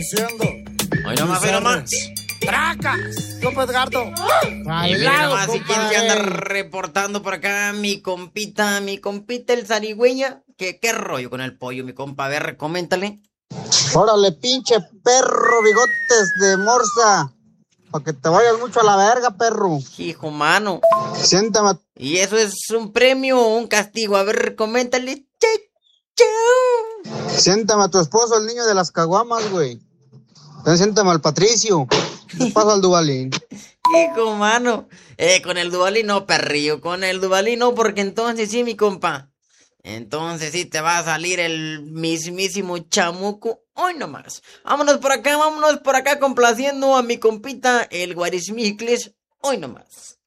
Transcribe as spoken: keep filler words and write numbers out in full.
Diciendo. Hoy nomás, hoy nomás. ¡Tracas! Compa Edgardo. Y mira nomás, si quién se anda reportando por acá, mi compita, mi compita el zarigüeya. ¿Qué, qué rollo con el pollo, mi compa? A ver, coméntale. Órale, pinche perro, bigotes de morsa. Para que te vayas mucho a la verga, perro. Hijo, mano. Siéntame. ¿Y eso es un premio o un castigo? A ver, coméntale. Che, chau. Siéntame a tu esposo, el niño de las caguamas, güey. También siéntame al Patricio. ¿Qué pasa al Duvalín? Hijo, mano. Eh, con el Duvalín no, perrillo. Con el Duvalín no, porque entonces sí, mi compa. Entonces sí te va a salir el mismísimo chamuco. Hoy nomás. Vámonos por acá, vámonos por acá complaciendo a mi compita, el Guarismicles. Hoy nomás.